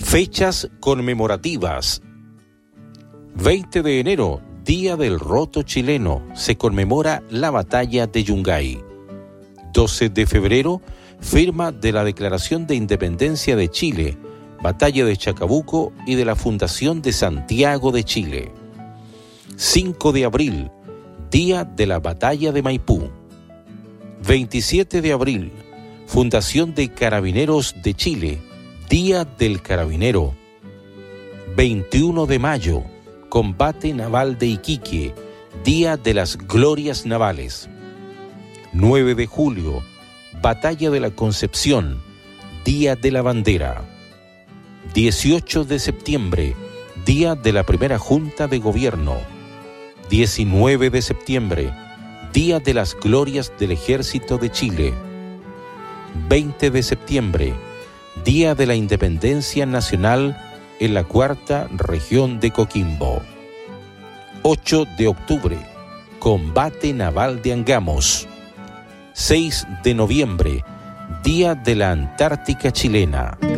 Fechas conmemorativas. 20 de enero, Día del Roto chileno, se conmemora la Batalla de Yungay. 12 de febrero, firma de la Declaración de Independencia de Chile, Batalla de Chacabuco y de la Fundación de Santiago de Chile. 5 de abril, Día de la Batalla de Maipú. 27 de abril, Fundación de Carabineros de Chile, Día del Carabinero. 21 de mayo, Combate Naval de Iquique, Día de las Glorias Navales. 9 de julio, Batalla de la Concepción, Día de la Bandera. 18 de septiembre, Día de la Primera Junta de Gobierno. 19 de septiembre, Día de las Glorias del Ejército de Chile. 20 de septiembre, Día de la Independencia Nacional en la Cuarta Región de Coquimbo. 8 de octubre, Combate Naval de Angamos. 6 de noviembre, Día de la Antártica Chilena.